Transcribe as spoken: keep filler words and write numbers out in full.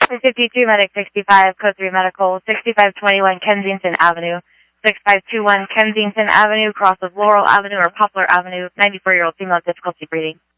fifty-two, Medic sixty-five, Code three Medical, sixty-five twenty-one Kensington Avenue, sixty-five twenty-one Kensington Avenue, cross of Laurel Avenue or Poplar Avenue, ninety-four-year-old female, difficulty breathing.